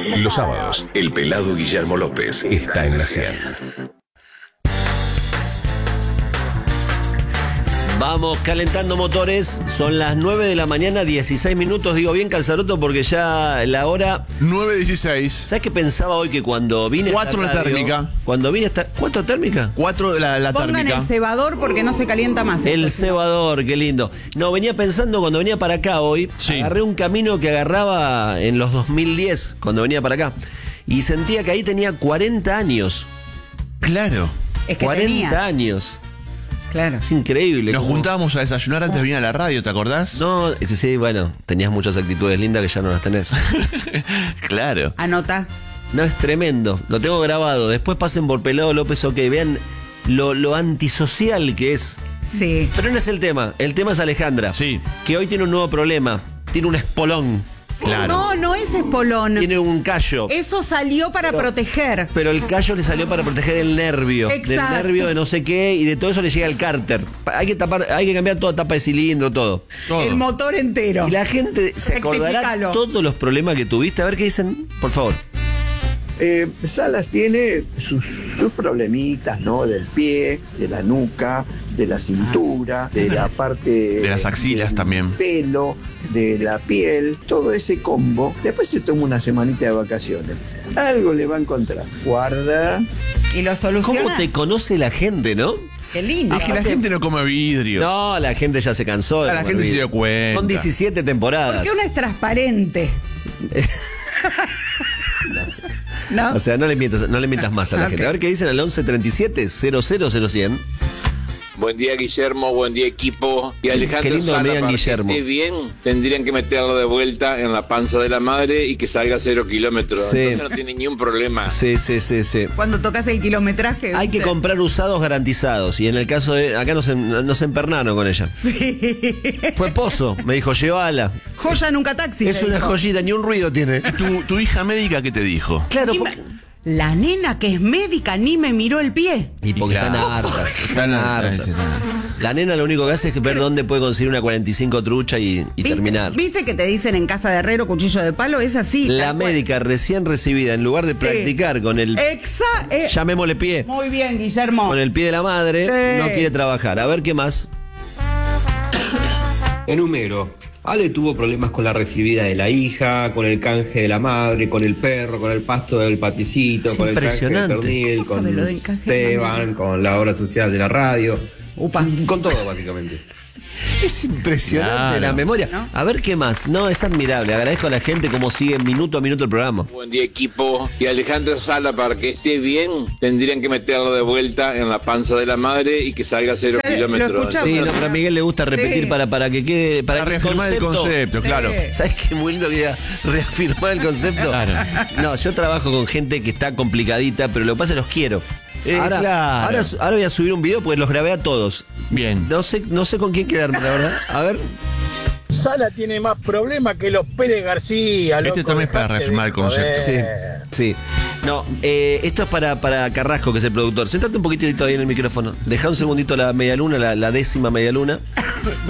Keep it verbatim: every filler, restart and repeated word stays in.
Los sábados, el pelado Guillermo López está en la cien. Vamos calentando motores, son las nueve de la mañana, dieciséis minutos, digo bien Calzaroto porque ya la hora... nueve dieciséis. ¿Sabes qué pensaba hoy que cuando vine cuatro a esta la radio, térmica. Cuando vine hasta... ¿Cuatro térmica? cuatro de la, la Pongan térmica. el cebador porque no se calienta más. El cebador, qué lindo. No, venía pensando cuando venía para acá hoy, Sí. agarré un camino que agarraba en los dos mil diez, cuando venía para acá, y sentía que ahí tenía cuarenta años. Claro. Es que cuarenta tenías. años. Claro. Es increíble. Nos cómo- juntábamos a desayunar antes de venir a la radio, ¿te acordás? No, es que sí, bueno, tenías muchas actitudes lindas que ya no las tenés. Claro. Anota. No, es tremendo. Lo tengo grabado. Después pasen por Pelado López, ok, vean lo, lo antisocial que es. Sí. Pero no es el tema. El tema es Alejandra. Sí. Que hoy tiene un nuevo problema. Tiene un espolón. Claro. No, no es espolón. Tiene un callo. Eso salió para proteger. Pero el callo le salió para proteger el nervio. Exacto. Del nervio de no sé qué. Y de todo eso le llega el cárter. Hay que tapar, hay que cambiar toda tapa de cilindro, todo. Todo. El motor entero. Y la gente se acordará Rectificalo. todos los problemas que tuviste. A ver qué dicen, por favor. Eh, Salas tiene sus, sus problemitas, ¿no? Del pie, de la nuca, de la cintura, de la parte... De las axilas del también. pelo, de la piel, todo ese combo. Después se toma una semanita de vacaciones. Algo le va a encontrar. Guarda. Y lo solucionas. ¿Cómo te conoce la gente, no? Qué lindo. Es que la gente no come vidrio. No, la gente ya se cansó. de Ah, la comer gente se vidrio. dio cuenta. Son diecisiete temporadas. Porque uno es transparente. ¿No? O sea, no le mientas, no le mientas más a la Ok. gente. A ver qué dicen al once treinta y siete cero cero cero cien. Buen día, Guillermo, buen día, equipo. Y Alejandro Qué lindo que Sala, me digan para Guillermo. que esté bien, tendrían que meterlo de vuelta en la panza de la madre y que salga cero kilómetros. Sí. Entonces no tiene ni un problema. Sí, sí, sí, sí. Cuando tocas el kilometraje. Hay que ¿viste? comprar usados garantizados. Y en el caso de. Acá nos, en- nos empernaron con ella. Sí. Fue Pozo. Me dijo, llévala. Joya nunca taxi. Es le una dijo. joyita, ni un ruido tiene. ¿Tu, tu hija médica qué te dijo? Claro, Y porque- me- La nena que es médica ni me miró el pie. Y porque Claro. están hartas. Están hartas. Sí, sí, La nena lo único que hace es ver dónde puede conseguir una cuarenta y cinco trucha y, y ¿Viste- terminar. ¿Viste que te dicen en casa de herrero cuchillo de palo? Es así. La tal cual. médica recién recibida, en lugar de practicar con el. Exa. eh, Llamémosle pie. Muy bien, Guillermo. Con el pie de la madre, Sí. no quiere trabajar. A ver qué más. Enumero. Ale tuvo problemas con la recibida de la hija, con el canje de la madre, con el perro, con el pasto del paticito, Es con el canje de impresionante. pernil, ¿Cómo sabe con lo del canje de la madre? Esteban, con la obra social de la radio. Upa. Con todo, básicamente. Es impresionante Claro. la memoria. ¿No? A ver qué más. No, es admirable. Agradezco a la gente como sigue minuto a minuto el programa. Buen día, equipo. Y Alejandro Sala, para que esté bien, tendrían que meterlo de vuelta en la panza de la madre y que salga cero Ya lo kilómetros. escuchamos. Sí, no, pero a Miguel le gusta repetir Sí. para, para que quede. Para, Para que reafirmar el concepto, claro. Sí. ¿Sabes qué muy lindo que era reafirmar el concepto? Claro. No, yo trabajo con gente que está complicadita, pero lo que pasa es que los quiero. Eh, ahora, claro. ahora, ahora voy a subir un video porque los grabé a todos. Bien. No sé, no sé con quién quedarme, la verdad. A ver. Sala tiene más problemas que los Pérez García. Este loco, también es para dejate reafirmar el de joder. concepto. Sí, sí. No, eh, esto es para, para Carrasco, que es el productor. Sentate un poquitito ahí en el micrófono. Deja un segundito la media luna, la, la décima media luna.